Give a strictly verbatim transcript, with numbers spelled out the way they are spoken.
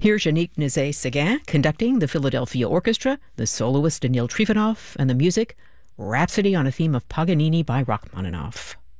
Here's Yannick Nézet-Séguin conducting the Philadelphia Orchestra, the soloist Danil Trifonov, and the music, Rhapsody on a Theme of Paganini by Rachmaninoff.